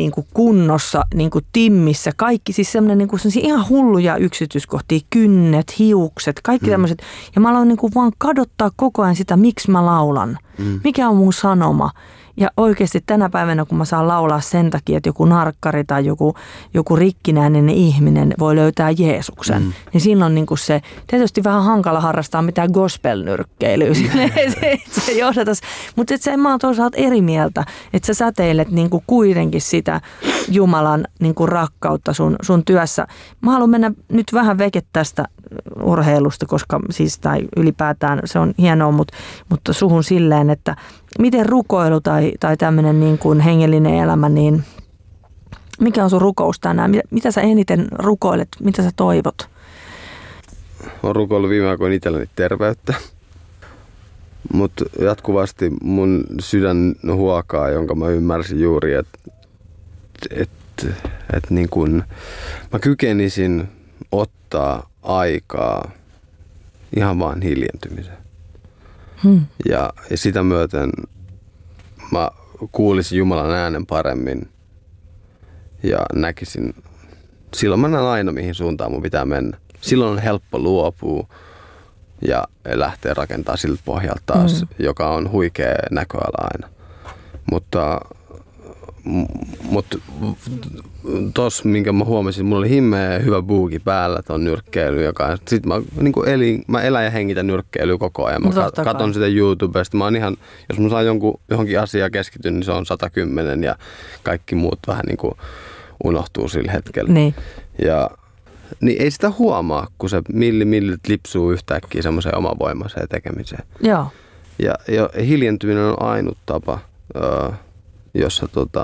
niin kuin kunnossa, niin kuin timmissä, kaikki siis semmoinen niin kuin ihan hulluja yksityiskohtia, kynnet, hiukset, kaikki tämmöiset. Ja mä aloin niin kuin vaan kadottaa koko ajan sitä, miksi mä laulan, mikä on mun sanoma. Ja oikeasti tänä päivänä, kun mä saan laulaa sen takia, että joku narkkari tai joku rikkinäinen ihminen voi löytää Jeesuksen, niin silloin niin kuin se tietysti vähän hankala harrastaa mitään gospel-nyrkkeilyä. se johdatas. Mutta mä oon toisaalta eri mieltä, että sä säteilet niin kuin kuitenkin sitä Jumalan niin kuin rakkautta sun työssä. Mä haluan mennä nyt vähän veke tästä urheilusta, koska siis tai ylipäätään se on hienoa, mutta suhun silleen, että miten rukoilu tai tämmöinen niin kuin hengellinen elämä, niin mikä on sun rukous tänään? Mitä sä eniten rukoilet? Mitä sä toivot? Olen rukoillut viime aikoina itselleni terveyttä, mutta jatkuvasti mun sydän huokaa, jonka mä ymmärsin juuri, että niin kun mä kykenisin ottaa aikaa ihan vaan hiljentymiseen. Ja sitä myöten mä kuulisin Jumalan äänen paremmin ja näkisin. Silloin mä näen aina, mihin suuntaan mun pitää mennä. Silloin on helppo luopua ja lähteä rakentamaan siltä pohjalta taas, joka on huikea näköala aina. Mutta tossa, minkä mä huomasin, mulla oli himmeä hyvä buuki päällä ton nyrkkeily, joka sit mä elän ja hengitän nyrkkeilyä koko ajan. Mä katon sitä YouTubesta. Mä oon ihan, jos mä saan johonkin asiaan keskityn, niin se on 110 ja kaikki muut vähän niinku unohtuu sillä hetkellä. Niin. Niin ei sitä huomaa, kun se millit lipsuu yhtäkkiä semmoiseen omavoimaiseen tekemiseen. Joo. Ja hiljentyminen on ainut tapa, jossa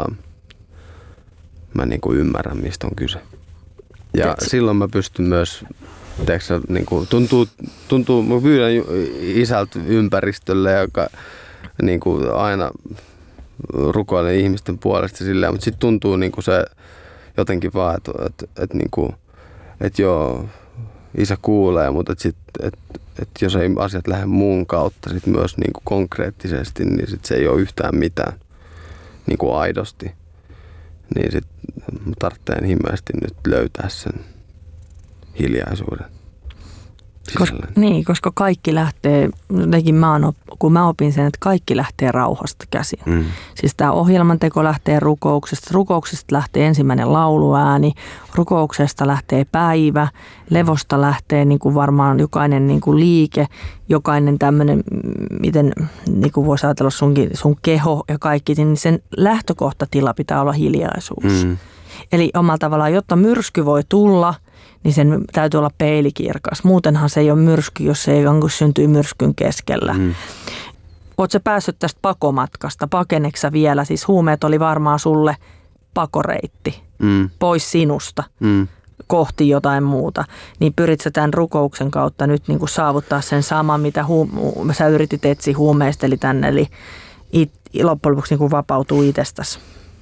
mä niinku ymmärrän, mistä on kyse. Ja silloin mä pystyn myös, niinku, tuntuu, mä pyydän isältä ympäristölle, joka niinku aina rukoilee ihmisten puolesta silleen, mutta sitten tuntuu niinku se jotenkin vaan, että niinku, että joo, isä kuulee, mutta että jos ei asiat lähde muun kautta sit myös niinku konkreettisesti, niin sit se ei ole yhtään mitään niinku aidosti. Niin sit tarvitsee himmeästi nyt löytää sen hiljaisuuden sisällä. Koska kaikki lähtee, jotenkin kun mä opin sen, että kaikki lähtee rauhasta käsin. Siis tämä ohjelmanteko lähtee rukouksesta lähtee ensimmäinen lauluääni, rukouksesta lähtee päivä, levosta lähtee niin kuin varmaan jokainen niin kuin liike, jokainen tämmöinen, miten niin kuin voisi ajatella sun keho ja kaikki, niin sen lähtökohtatila pitää olla hiljaisuus. Eli omalla tavallaan, jotta myrsky voi tulla, niin sen täytyy olla peilikirkas. Muutenhan se ei ole myrsky, jos se ei syntyy myrskyn keskellä. Oletko sä päässyt tästä pakomatkasta? Pakeneksä vielä? Siis huumeet oli varmaan sulle pakoreitti pois sinusta kohti jotain muuta. Niin pyrit sä tämän rukouksen kautta nyt niin kuin saavuttaa sen saman, mitä sä yritit etsiä huumeista, eli tänne, eli loppujen lopuksi niin kuin vapautuu itsestäsi.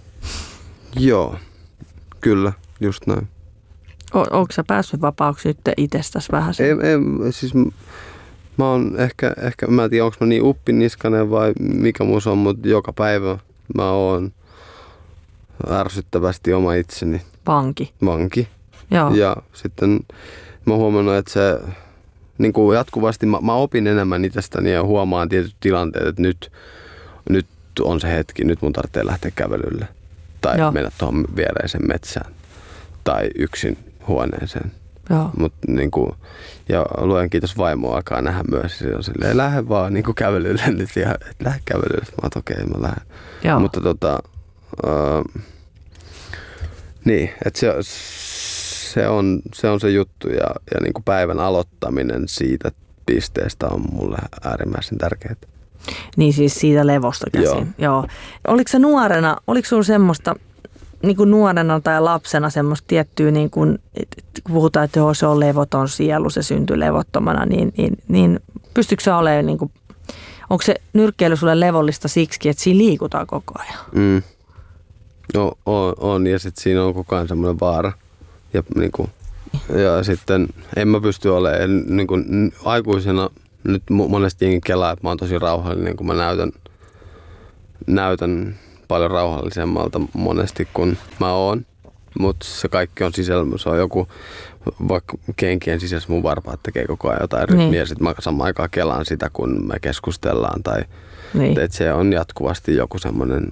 Joo, kyllä, just näin. Oletko sä päässyt vapaaksi nyt itsestäsi vähän? Siis mä oon ehkä mä en tiedä, onko mä niin uppiniskainen vai mikä muus on, mutta joka päivä mä oon ärsyttävästi oma itseni. Vanki. Joo. Ja sitten mä oon huomannut, että se niin kuin jatkuvasti mä opin enemmän itsestäni ja huomaan tietyt tilanteet, että nyt on se hetki, nyt mun tarvitsee lähteä kävelylle. Tai mennä tuohon viereiseen metsään. Tai yksin huoneeseen. Mut niinku, ja luojan kiitos, vaimo alkaa nähdä myös. Se on silleen, lähde vaan niinku kävelylle nyt. Ja lähde kävelylle. Mä oon okei, mä lähden. Joo. Mutta niin, että se on se juttu. Ja niinku päivän aloittaminen siitä pisteestä on mulle äärimmäisen tärkeää. Niin siis siitä levosta käsin. Joo. Oliko se nuorena, oliko sulla semmoista, niin kuin nuorena tai lapsena semmoista tiettyä, niin kuin, kun puhutaan, että se on levoton sielu, se syntyy levottomana, niin pystyykö se olemaan, niin kuin, onko se nyrkkeily sulle levollista siksi, että siinä liikutaan koko ajan? No, on, ja sitten siinä on koko ajan semmoinen vaara. Ja sitten en mä pysty olemaan, niin kuin aikuisena nyt monesti jengi kelaa, että mä oon tosi rauhallinen, kun mä näytän paljon rauhallisemmalta monesti kuin mä oon. Mutta se kaikki on sisällä, se on joku, vaikka kenkien sisässä mun varpaat tekee koko ajan jotain rytmiä, ja sitten mä samaan aikaan kelaan sitä, kun me keskustellaan. Tai, että se on jatkuvasti joku semmoinen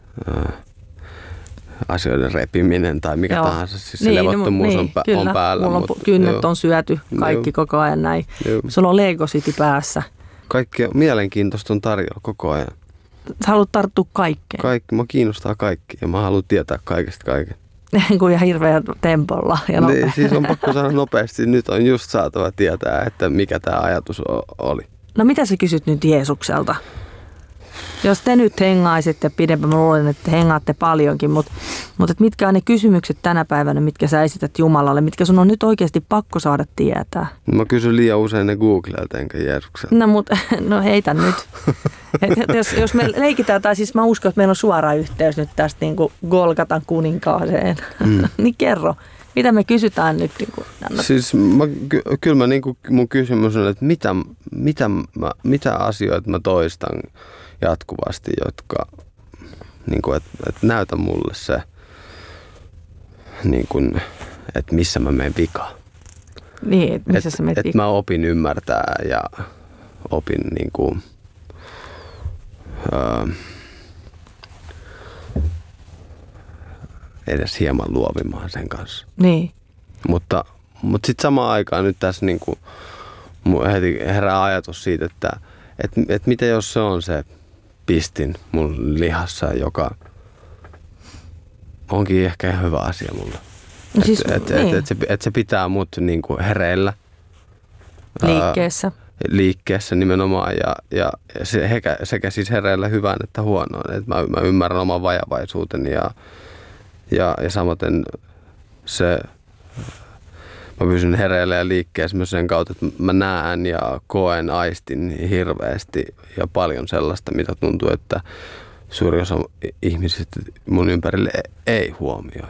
asioiden repiminen tai mikä tahansa. Siis se levottomuus on päällä. Mulla on kynnet on syöty kaikki koko ajan näin. Sulla on Lego City päässä. Kaikki mielenkiintoista on tarjolla koko ajan. Sä haluat tarttua kaikkeen. Mua kiinnostaa kaikki ja mä haluan tietää kaikesta kaiken. Kuin ihan hirveän tempolla. Ja niin, siis on pakko sanoa nopeasti. Nyt on just saatava tietää, että mikä tämä ajatus oli. No mitä sä kysyt nyt Jeesukselta? Jos te nyt hengaisitte pidempään, mä luulen, että hengaatte paljonkin, mutta mitkä on ne kysymykset tänä päivänä, mitkä sä esität Jumalalle, mitkä sun on nyt oikeasti pakko saada tietää? Mä kysyn liian usein ne Googlelta enkä Jeesukselta. No heitä nyt. Jos me leikitään, tai siis mä uskon, että meillä on suora yhteys nyt tästä niin kuin Golgatan kuninkaaseen, niin kerro. Mitä me kysytään nyt? Siis kyllä mä niin kuin, mun kysymys on, että mitä asioita mä toistan jatkuvasti, jotka, niin kuin, että näytä mulle se, niin kuin, että missä mä menen vikaan. Niin, että missä sä menet vikaan. Että mä opin ymmärtää ja opin niin kuin, edes hieman luovimaan sen kanssa. Niin. Mutta sitten samaan aikaan nyt tässä niin kuin, heti herää ajatus siitä, että mitä jos se on se pistin mun lihassa, joka onkin ehkä ihan hyvä asia mulle. Siis, että se pitää mut niin kuin hereillä. Liikkeessä nimenomaan ja sekä siis hereillä hyvään että huonoon. Että mä ymmärrän oman vajavaisuuteni ja samaten se, mä pysyn hereillä ja liikkeessä myös sen kautta, että mä näen ja koen, aistin hirveästi ja paljon sellaista, mitä tuntuu, että suuri osa ihmisistä mun ympärille ei huomioi.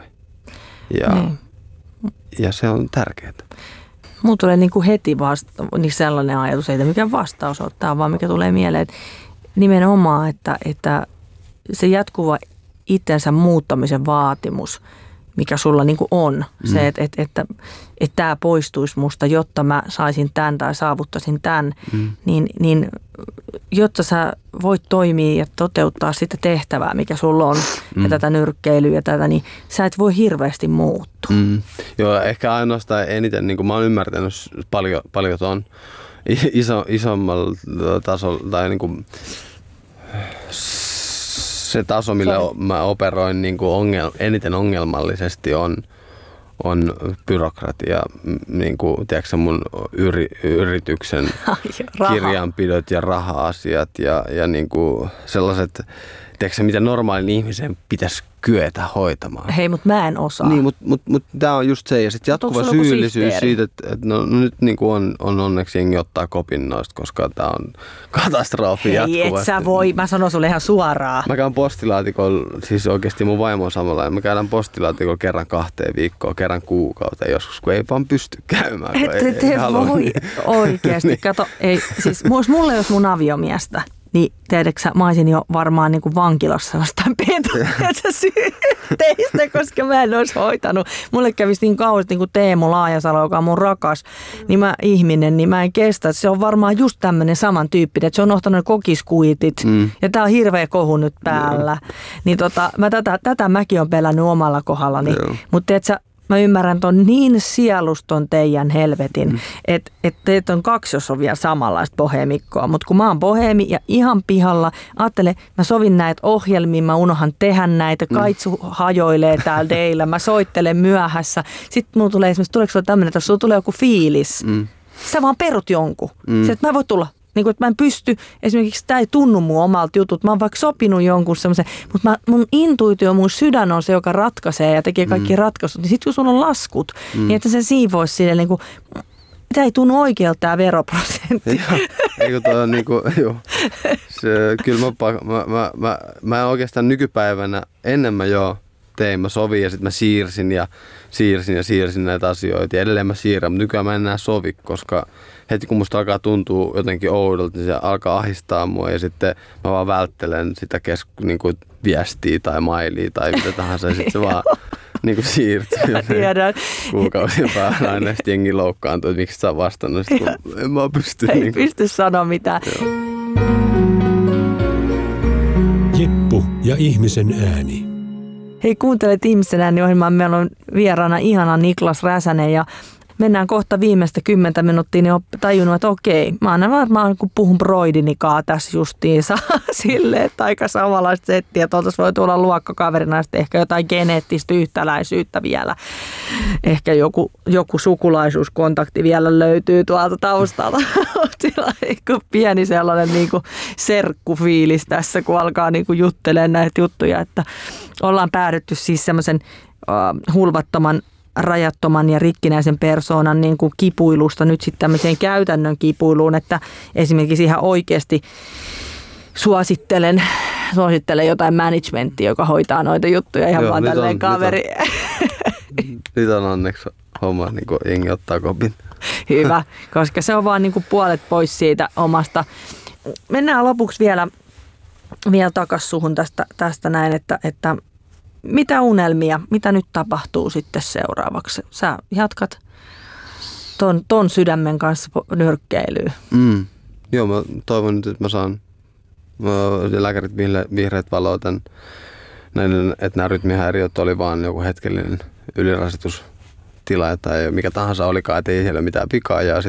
Ja se on tärkeää. Mulla tulee niin kuin heti niin sellainen ajatus, ei mikä vastaus ottaa, vaan mikä tulee mieleen, että nimenomaan, että se jatkuva itsensä muuttamisen vaatimus, mikä sulla niin kuin on, se, että tämä poistuisi musta, jotta mä saisin tämän tai saavuttaisin tämän, niin jotta sä voit toimia ja toteuttaa sitä tehtävää, mikä sulla on, ja tätä nyrkkeilyä ja tätä, niin sä et voi hirveästi muuttua. Joo, ehkä ainoastaan eniten, niin kuin mä oon ymmärtänyt paljon ton isommalla tasolla, tai niin kuin se taso, millä mä operoin niin kuin eniten ongelmallisesti on byrokratia, niin kuin, tiedätkö, mun yrityksen kirjanpidot ja raha-asiat ja niin kuin sellaiset, tiedätkö, mitä normaalin ihmisen pitäisi kyetä hoitamaan. Hei, mutta mä en osaa. Niin, mutta tämä on just se, ja sitten jatkuva syyllisyys siitä, että no nyt niin kuin on onneksi jengi ottaa kopin noista, koska tämä on katastrofi jatkuvasti. Hei, et sä voi, mä sanon sulle ihan suoraan. Mä käyn postilaatikolla, siis oikeasti mun vaimo on samalla, mä käydään postilaatikolla kerran 2 viikkoa, kerran kuukautta joskus, kun ei vaan pysty käymään. Te voi oikeasti, kato, ei, siis mulle jos mun aviomiestä, niin tiedätkö mä olisin jo varmaan niin kuin vankilassa jostain teistä, koska mä en olisi hoitanut. Mulle kävisi niin kauheasti niin kuin Teemu Laajasalo, joka on mun rakas ihminen, niin mä en kestä. Se on varmaan just tämmöinen saman tyyppinen, että se on ottanut ne kokiskuitit ja tää on hirveä kohu nyt päällä. Niin mä tätä mäkin on pelännyt omalla kohdallani. Mutta tiedätkö, mä ymmärrän ton niin sieluston teidän helvetin, että teitä on 2, jos on vielä samanlaista boheemikkoa. Mutta kun mä oon boheemi ja ihan pihalla, ajattele, mä sovin näitä ohjelmia, mä unohan tehdä näitä, kaitsu hajoilee täällä teillä, mä soittelen myöhässä. Sitten mulla tulee esimerkiksi, tuleeko sulla tämmöinen, että jos sulla tulee joku fiilis, sä vaan perut jonkun. Se, että mä en voi tulla. Niin kuin, että mä en pysty, esimerkiksi tämä ei tunnu mun omalta jutut, mä oon vaikka sopinut jonkun semmoisen, mutta mun intuitio, mun sydän on se, joka ratkaisee ja tekee kaikki ratkaisut. Niin sitten kun sulla on laskut, niin että se siivoisi silleen niin kuin, tämä ei tunnu oikealta tämä veroprosentti. Eikö toi on niin kuin, joo. Kyllä mä oikeastaan nykypäivänä enemmän tein, mä sovin ja sitten mä siirsin näitä asioita ja edelleen mä siirrän, mutta nykyään mä en enää sovi, koska heti kun musta alkaa tuntua jotenkin oudolta, niin se alkaa ahistaa mua ja sitten mä vaan välttelen sitä niin kuin viestiä tai mailia tai mitä tahansa ja sitten se vaan niin kuin siirtyy kuukausien päällä aina ja sitten jengi loukkaantuu, että miksi sä oot vastannut, kun en mä pysty. Ei niin pysty sanoa mitään. Jeppu ja ihmisen ääni. Hei, kuuntelet Ihmisen ääni-ohjelmaa. Meillä on vieraana ihana Niklas Räsänen ja mennään kohta viimeistä 10 minuuttia, niin olen tajunnut, että okei, mä annan varmaan, kun puhun broidinikaa tässä justiinsa silleen, että aika samanlaista settiä. Tuolta voi tulla luokkakaverina sitten ehkä jotain geneettistä yhtäläisyyttä vielä. Ehkä joku sukulaisuuskontakti vielä löytyy tuolta taustalta. Pieni sellainen niin kuin serkkufiilis tässä, kun alkaa niin kuin juttelemaan näitä juttuja, että ollaan päädytty siis semmoisen hulvattoman, rajattoman ja rikkinäisen persoonan niin kuin kipuilusta nyt sitten tämmöiseen käytännön kipuiluun, että esimerkiksi ihan oikeasti suosittelen jotain managementtia, joka hoitaa noita juttuja ihan vaan tälleen kaveri. Nyt on onneksi homma, niin kuin jengi ottaa kopin. Hyvä, koska se on vaan niin kuin puolet pois siitä omasta. Mennään lopuksi vielä takaisin suhun tästä näin, että mitä unelmia, mitä nyt tapahtuu sitten seuraavaksi? Sä jatkat ton sydämen kanssa nyrkkeilyä. Joo, mä toivon nyt, että mä saan lääkärit vihreät valoa että nämä rytmihäiriöt oli vaan joku hetkellinen ylirasitustila tai mikä tahansa olikaan, että ei siellä mitään vikaa ja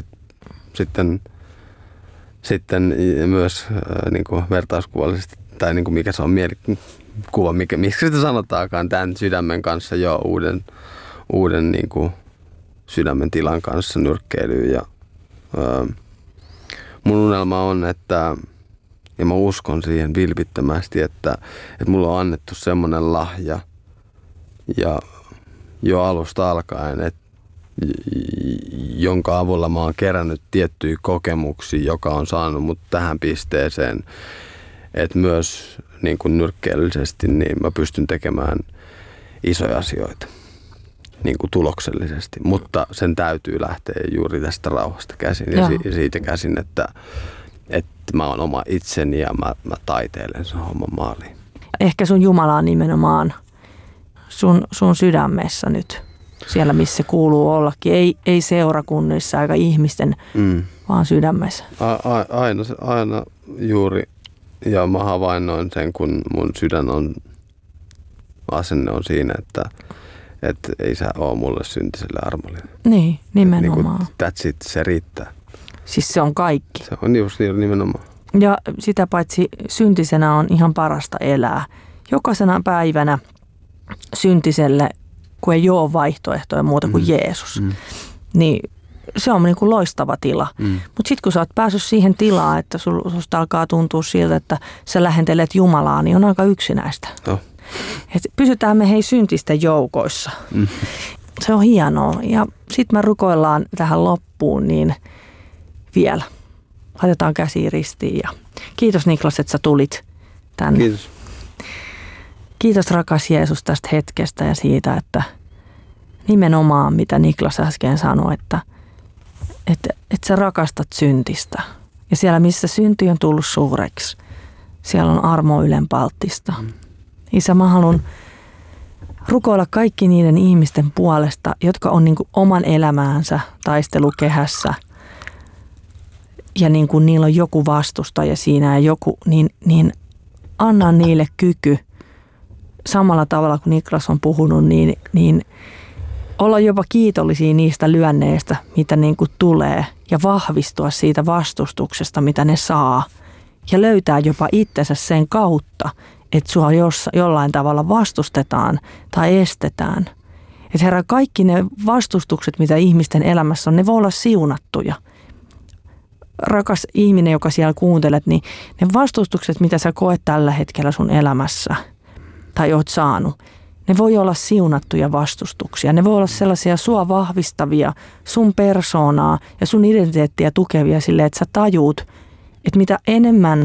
sitten myös niin kuin vertauskuvallisesti tai niin kuin mikä se on mielikuva, miksi sitä sanotaakaan, tämän sydämen kanssa jo uuden niin kuin sydämen tilan kanssa nyrkkeilyyn ja mun unelma on, että ja mä uskon siihen vilpittömästi, että mulla on annettu semmoinen lahja ja jo alusta alkaen, jonka avulla mä oon kerännyt tiettyjä kokemuksia, joka on saanut mut tähän pisteeseen, että myös niin kuin nyrkkeilyllisesti niin mä pystyn tekemään isoja asioita niin kuin tuloksellisesti, mutta sen täytyy lähteä juuri tästä rauhasta käsin ja siitä käsin, että mä oon oma itseni ja mä taiteilen sen homman maaliin. Ehkä sun Jumala on nimenomaan sun sydämessä nyt, siellä missä kuuluu ollakin. Ei seurakunnissa eikä ihmisten, vaan sydämessä. Aina juuri, ja mä havainnoin sen, kun mun asenne on siinä, että ei sä oo mulle syntiselle armollinen. Niin, nimenomaan. Niin that's it, se riittää. Siis se on kaikki. Se on just nimenomaan. Ja sitä paitsi syntisenä on ihan parasta elää. Jokaisena päivänä syntiselle, kun ei ole vaihtoehtoja muuta kuin Jeesus, niin se on niin kuin loistava tila. Mutta sitten kun sä oot päässyt siihen tilaan, että susta alkaa tuntua siltä, että sä lähentelet Jumalaa, niin on aika yksinäistä. Oh. Et pysytään me syntisten joukoissa. Se on hienoa. Ja sitten me rukoillaan tähän loppuun niin vielä. Laitetaan käsiin ristiin. Ja kiitos Niklas, että sä tulit tänne. Kiitos. Kiitos rakas Jeesus tästä hetkestä ja siitä, että nimenomaan mitä Niklas äsken sanoi, että sä rakastat syntistä. Ja siellä missä synti on tullut suureksi, siellä on armo ylenpalttista. Isä, mä haluan rukoilla kaikki niiden ihmisten puolesta, jotka on niin kuin oman elämäänsä taistelukehässä. Ja niin kuin niillä on joku vastustaja siinä ja joku, niin anna niille kyky samalla tavalla kuin Niklas on puhunut, niin olla jopa kiitollisia niistä lyönneistä, mitä niin kuin tulee ja vahvistua siitä vastustuksesta, mitä ne saa ja löytää jopa itsensä sen kautta, että sua jollain tavalla vastustetaan tai estetään. Että Herra, kaikki ne vastustukset, mitä ihmisten elämässä on, ne voi olla siunattuja. Rakas ihminen, joka siellä kuuntelet, niin ne vastustukset, mitä sä koet tällä hetkellä sun elämässä tai oot saanut, ne voi olla siunattuja vastustuksia. Ne voi olla sellaisia sua vahvistavia, sun persoonaa ja sun identiteettiä tukevia silleen, että sä tajuut, että mitä enemmän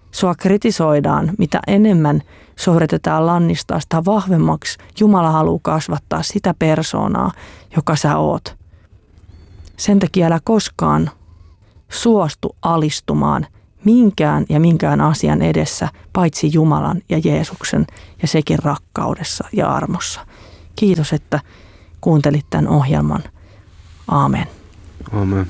sua kritisoidaan, mitä enemmän sua yritetään lannistaa, sitä vahvemmaksi Jumala haluaa kasvattaa sitä persoonaa, joka sä oot. Sen takia älä koskaan suostu alistumaan minkään asian edessä, paitsi Jumalan ja Jeesuksen ja sekin rakkaudessa ja armossa. Kiitos, että kuuntelit tämän ohjelman. Aamen. Aamen.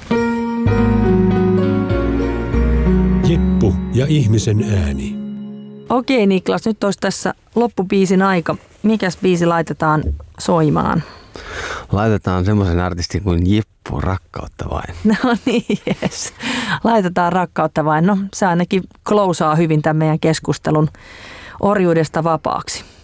Jeppu ja ihmisen ääni. Okei Niklas, nyt olisi tässä loppubiisin aika. Mikäs biisi laitetaan soimaan? Laitetaan semmoisen artistin kuin Jeppu, Rakkautta vain. No niin, jes. Laitetaan Rakkautta vain. No, se ainakin klousaa hyvin tämän meidän keskustelun orjuudesta vapaaksi.